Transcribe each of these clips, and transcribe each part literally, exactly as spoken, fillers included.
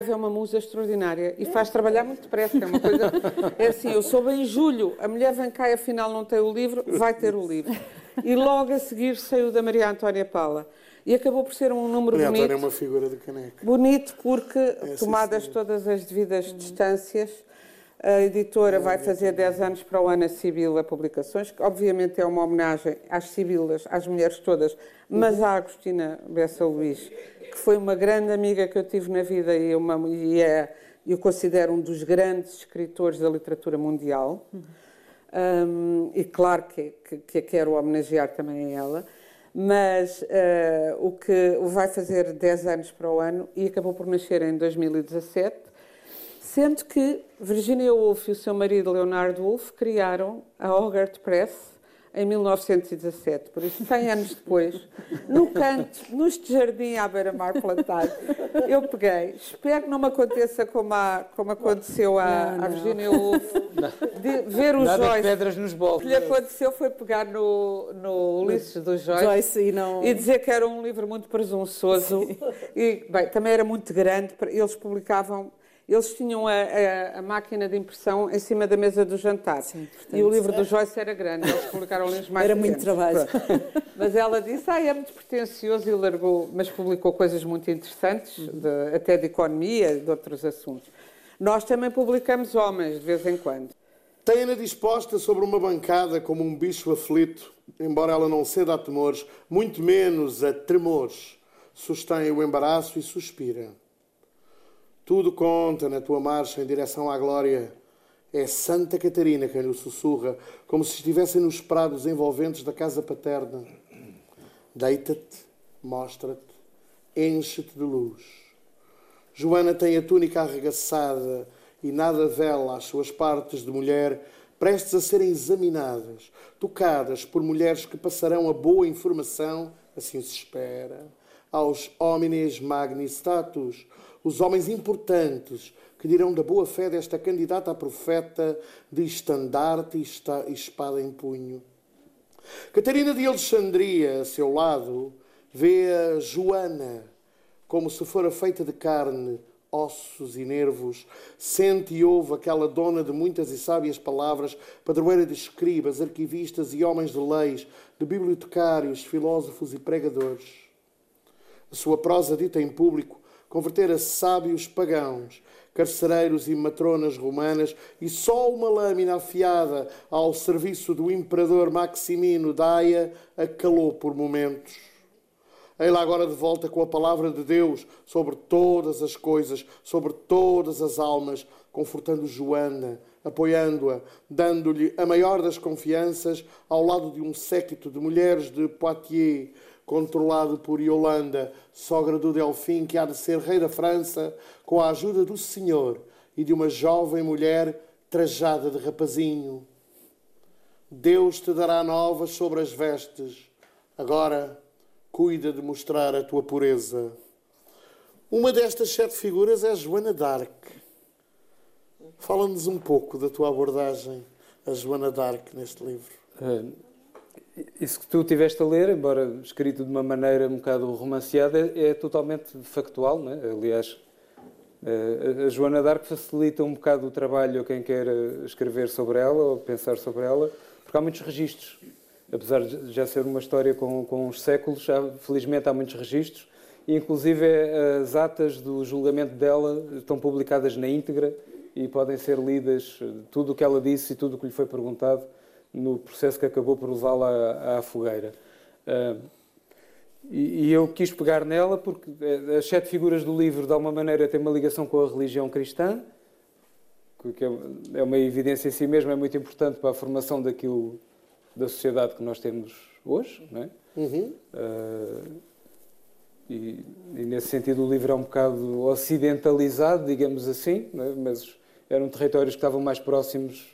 é uma musa extraordinária e faz trabalhar muito depressa. É uma coisa. É assim, eu soube em julho, a mulher vem cá e afinal não tem o livro, vai ter o livro. E logo a seguir saiu da Maria Antónia Paula. E acabou por ser um número Maria bonito. Antónia é uma figura de caneca. Bonito porque, é, tomadas sim, todas as devidas hum. distâncias, a editora vai fazer dez anos para o ano a Sibila Publicações, que obviamente é uma homenagem às Sibilas, às mulheres todas, mas à Agostina Bessa Luís, que foi uma grande amiga que eu tive na vida e, uma, e é, eu considero um dos grandes escritores da literatura mundial. Uhum. Um, e claro que, que, que a quero homenagear também a ela, mas uh, o que vai fazer dez anos para o ano e acabou por nascer em dois mil e dezassete, sendo que Virginia Woolf e o seu marido Leonardo Woolf criaram a Hogarth Press em mil novecentos e dezassete, por isso, cem anos depois, no canto, neste jardim à beira-mar plantado, eu peguei, espero que não me aconteça como, a, como aconteceu à, à Virginia Woolf, de ver o Nada Joyce. de pedras nos bolsos. O que lhe aconteceu foi pegar no, no Ulisses do Joyce, Joyce e, não... e dizer que era um livro muito presunçoso. E, bem, também era muito grande, eles publicavam... Eles tinham a, a, a máquina de impressão em cima da mesa do jantar. Sim, portanto, e o livro do Joyce era grande. Eles publicaram livros mais Era pequenos. muito trabalho. Pronto. Mas ela disse, ah, é muito pretencioso e largou, mas publicou coisas muito interessantes, de, até de economia e de outros assuntos. Nós também publicamos homens, de vez em quando. Tem-na disposta sobre uma bancada como um bicho aflito, embora ela não ceda a temores, muito menos a tremores. Sustém o embaraço e suspira. Tudo conta na tua marcha em direção à glória. É Santa Catarina quem lhe sussurra, como se estivessem nos prados envolventes da casa paterna. Deita-te, mostra-te, enche-te de luz. Joana tem a túnica arregaçada e nada vela às suas partes de mulher, prestes a serem examinadas, tocadas por mulheres que passarão a boa informação, assim se espera, aos homines magni status, os homens importantes que dirão da boa fé desta candidata a profeta de estandarte e espada em punho. Catarina de Alexandria, a seu lado, vê a Joana como se fora feita de carne, ossos e nervos, sente e ouve aquela dona de muitas e sábias palavras, padroeira de escribas, arquivistas e homens de leis, de bibliotecários, filósofos e pregadores. A sua prosa dita em público convertera sábios pagãos, carcereiros e matronas romanas, e só uma lâmina afiada ao serviço do imperador Maximino Daia a calou por momentos. Ei-la agora de volta com a palavra de Deus sobre todas as coisas, sobre todas as almas, confortando Joana, apoiando-a, dando-lhe a maior das confianças ao lado de um séquito de mulheres de Poitiers, controlado por Yolanda, sogra do Delfim, que há de ser rei da França, com a ajuda do senhor e de uma jovem mulher trajada de rapazinho. Deus te dará novas sobre as vestes. Agora, cuida de mostrar a tua pureza. Uma destas sete figuras é Joana d'Arc. Fala-nos um pouco da tua abordagem a Joana d'Arc neste livro. Uh... Isso que tu tiveste a ler, embora escrito de uma maneira um bocado romanceada, é, é totalmente factual, não é? Aliás, a Joana d'Arc facilita um bocado o trabalho a quem quer escrever sobre ela ou pensar sobre ela, porque há muitos registros. Apesar de já ser uma história com, com uns séculos, já, felizmente há muitos registros, e inclusive as atas do julgamento dela estão publicadas na íntegra e podem ser lidas, tudo o que ela disse e tudo o que lhe foi perguntado, no processo que acabou por levá-la à, à fogueira. Uh, e, e eu quis pegar nela porque as sete figuras do livro, de alguma maneira, têm uma ligação com a religião cristã, que é uma evidência em si mesma, é muito importante para a formação daquilo, da sociedade que nós temos hoje, não é? Uhum. Uh, e, e, nesse sentido, o livro é um bocado ocidentalizado, digamos assim, não é? Mas eram territórios que estavam mais próximos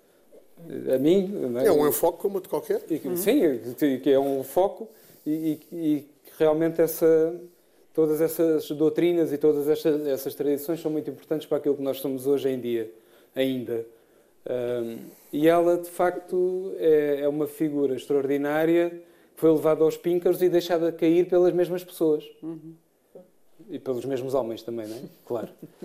a mim. Não é? É um enfoque como de qualquer. E, uhum. Sim, que é um foco e, e, e realmente essa, todas essas doutrinas e todas essas, essas tradições são muito importantes para aquilo que nós somos hoje em dia, ainda. Um, e ela, de facto, é, é uma figura extraordinária que foi levada aos píncaros e deixada cair pelas mesmas pessoas. Uhum. E pelos mesmos homens também, não é? Claro.